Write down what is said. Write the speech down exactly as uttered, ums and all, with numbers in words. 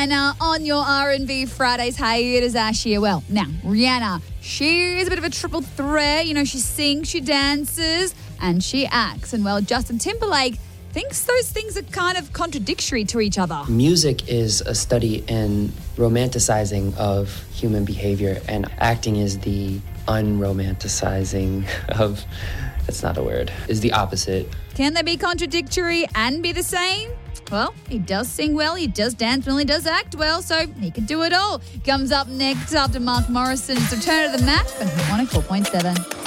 Rihanna on your R and B Fridays. Hey, it is Ash here. Well, now, Rihanna, she is a bit of a triple threat. You know, she sings, she dances, and she acts. And, well, Justin Timberlake thinks those things are kind of contradictory to each other. Music is a study in romanticizing of human behavior, and acting is the unromanticizing of, that's not a word, is the opposite. Can they be contradictory and be the same? Well, he does sing well, he does dance well, he does act well, so he can do it all. Comes up next after Mark Morrison's Return to the Map and one oh four point seven.